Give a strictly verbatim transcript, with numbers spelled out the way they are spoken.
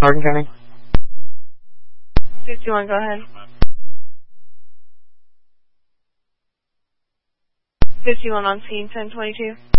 Morgan County. fifty-one, go ahead. fifty-one on scene, ten twenty-two.